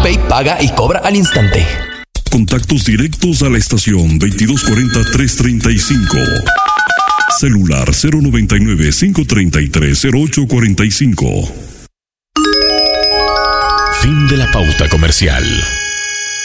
Pay paga y cobra al instante. Contactos directos a la estación 2240-335. Celular 099-533-0845. Fin de la pauta comercial.